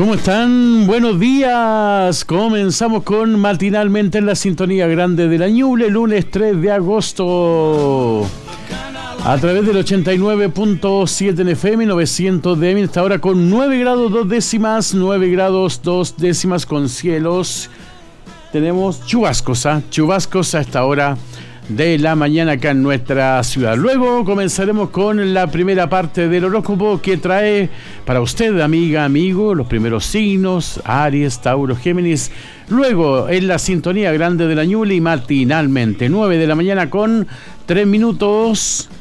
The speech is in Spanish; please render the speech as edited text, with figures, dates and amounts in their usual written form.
¿Cómo están? Buenos días. Comenzamos con Matinalmente en la Sintonía Grande de la Ñuble, lunes 3 de agosto. A través del 89.7 en FM, 900 de AM, esta hora con 9 grados 2 décimas, 9 grados 2 décimas con cielos. Tenemos chubascos a esta hora de la mañana acá en nuestra ciudad. Luego comenzaremos con la primera parte del horóscopo que trae para usted, amiga, amigo, los primeros signos: Aries, Tauro, Géminis. Luego en la Sintonía Grande de la Ñuble y Matinalmente, 9 de la mañana con 3 minutos.